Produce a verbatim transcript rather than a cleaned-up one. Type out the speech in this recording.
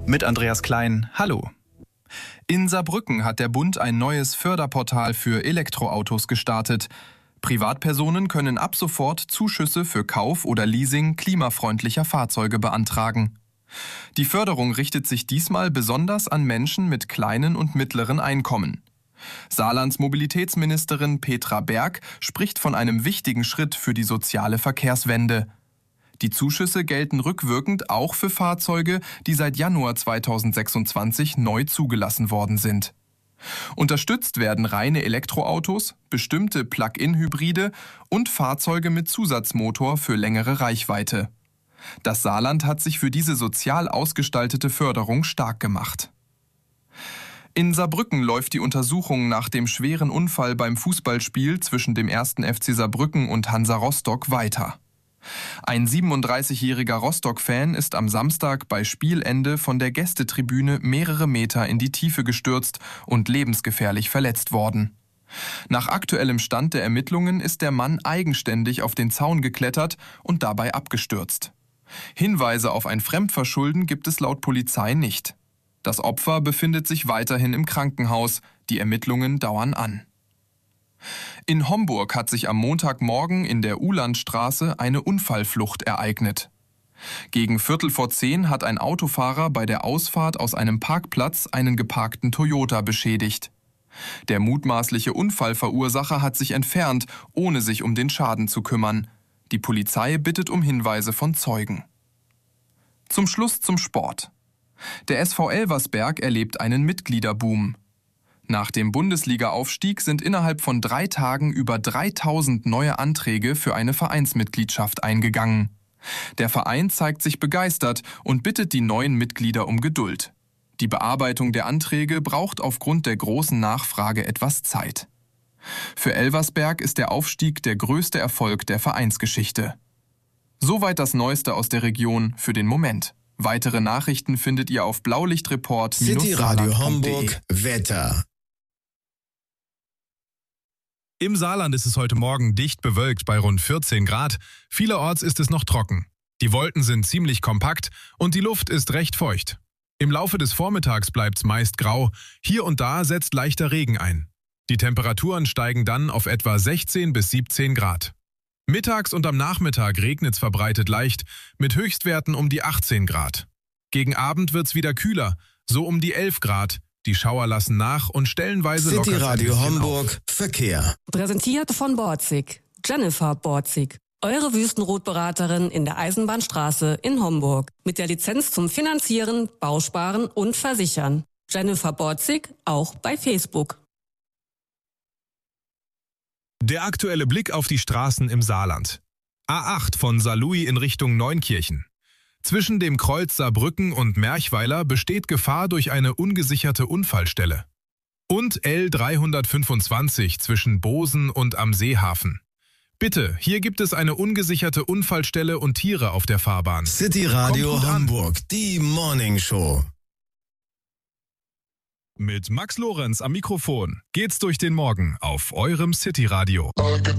Mit Andreas Klein. Hallo. In Saarbrücken hat der Bund ein neues Förderportal für Elektroautos gestartet. Privatpersonen können ab sofort Zuschüsse für Kauf oder Leasing klimafreundlicher Fahrzeuge beantragen. Die Förderung richtet sich diesmal besonders an Menschen mit kleinen und mittleren Einkommen. Saarlands Mobilitätsministerin Petra Berg spricht von einem wichtigen Schritt für die soziale Verkehrswende. Die Zuschüsse gelten rückwirkend auch für Fahrzeuge, die seit Januar zweitausendsechsundzwanzig neu zugelassen worden sind. Unterstützt werden reine Elektroautos, bestimmte Plug-in-Hybride und Fahrzeuge mit Zusatzmotor für längere Reichweite. Das Saarland hat sich für diese sozial ausgestaltete Förderung stark gemacht. In Saarbrücken läuft die Untersuchung nach dem schweren Unfall beim Fußballspiel zwischen dem ersten F C Saarbrücken und Hansa Rostock weiter. Ein siebenunddreißigjähriger Rostock-Fan ist am Samstag bei Spielende von der Gästetribüne mehrere Meter in die Tiefe gestürzt und lebensgefährlich verletzt worden. Nach aktuellem Stand der Ermittlungen ist der Mann eigenständig auf den Zaun geklettert und dabei abgestürzt. Hinweise auf ein Fremdverschulden gibt es laut Polizei nicht. Das Opfer befindet sich weiterhin im Krankenhaus. Die Ermittlungen dauern an. In Homburg hat sich am Montagmorgen in der Uhlandstraße eine Unfallflucht ereignet. Gegen Viertel vor zehn hat ein Autofahrer bei der Ausfahrt aus einem Parkplatz einen geparkten Toyota beschädigt. Der mutmaßliche Unfallverursacher hat sich entfernt, ohne sich um den Schaden zu kümmern. Die Polizei bittet um Hinweise von Zeugen. Zum Schluss zum Sport. Der S V Elversberg erlebt einen Mitgliederboom. Nach dem Bundesliga-Aufstieg sind innerhalb von drei Tagen über dreitausend neue Anträge für eine Vereinsmitgliedschaft eingegangen. Der Verein zeigt sich begeistert und bittet die neuen Mitglieder um Geduld. Die Bearbeitung der Anträge braucht aufgrund der großen Nachfrage etwas Zeit. Für Elversberg ist der Aufstieg der größte Erfolg der Vereinsgeschichte. Soweit das Neueste aus der Region für den Moment. Weitere Nachrichten findet ihr auf blaulichtreport City Radio Homburg Wetter. Im Saarland ist es heute Morgen dicht bewölkt bei rund vierzehn Grad. Vielerorts ist es noch trocken. Die Wolken sind ziemlich kompakt und die Luft ist recht feucht. Im Laufe des Vormittags bleibt es meist grau. Hier und da setzt leichter Regen ein. Die Temperaturen steigen dann auf etwa sechzehn bis siebzehn Grad. Mittags und am Nachmittag regnet es verbreitet leicht, mit Höchstwerten um die achtzehn Grad. Gegen Abend wird es wieder kühler, so um die elf Grad. Die Schauer lassen nach und stellenweise lockert City es ein Radio bisschen Homburg auf. Verkehr. Präsentiert von Borzig. Jennifer Borzig. Eure Wüstenrotberaterin in der Eisenbahnstraße in Homburg. Mit der Lizenz zum Finanzieren, Bausparen und Versichern. Jennifer Borzig, auch bei Facebook. Der aktuelle Blick auf die Straßen im Saarland. A acht von Saarlouis in Richtung Neunkirchen. Zwischen dem Kreuz Saarbrücken und Merchweiler besteht Gefahr durch eine ungesicherte Unfallstelle. Und L dreihundertfünfundzwanzig zwischen Bosen und am Seehafen. Bitte, hier gibt es eine ungesicherte Unfallstelle und Tiere auf der Fahrbahn. City Radio Homburg, die Morning Show. Mit Max Lorenz am Mikrofon geht's durch den Morgen auf eurem City Radio.